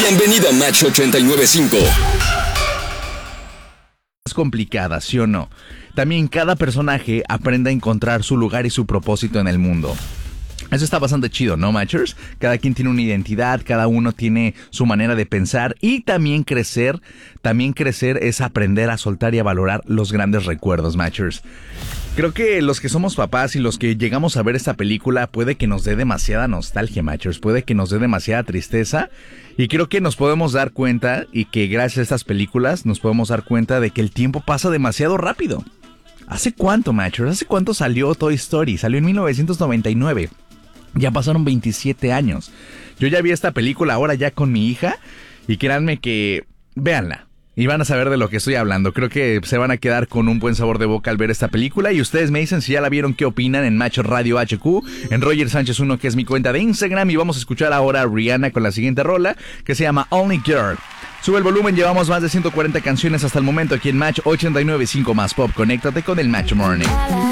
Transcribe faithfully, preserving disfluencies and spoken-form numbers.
Bienvenido a Match ochenta y nueve punto cinco. Es complicada, ¿sí o no? También cada personaje aprende a encontrar su lugar y su propósito en el mundo. Eso está bastante chido, ¿no, Matchers? Cada quien tiene una identidad, cada uno tiene su manera de pensar y también crecer, también crecer es aprender a soltar y a valorar los grandes recuerdos, Matchers. Creo que los que somos papás y los que llegamos a ver esta película puede que nos dé demasiada nostalgia, Matchers, puede que nos dé demasiada tristeza y creo que nos podemos dar cuenta y que gracias a estas películas nos podemos dar cuenta de que el tiempo pasa demasiado rápido. ¿Hace cuánto, Matchers? ¿Hace cuánto salió Toy Story? Salió en mil novecientos noventa y nueve. Ya pasaron veintisiete años. Yo ya vi esta película ahora ya con mi hija y créanme que véanla y van a saber de lo que estoy hablando. Creo que se van a quedar con un buen sabor de boca al ver esta película y ustedes me dicen si ya la vieron, qué opinan en Match Radio H Q, en Roger Sánchez uno, que es mi cuenta de Instagram, y vamos a escuchar ahora a Rihanna con la siguiente rola que se llama Only Girl. Sube el volumen, llevamos más de ciento cuarenta canciones hasta el momento aquí en Match ochenta y nueve punto cinco más Pop. Conéctate con el Match Morning.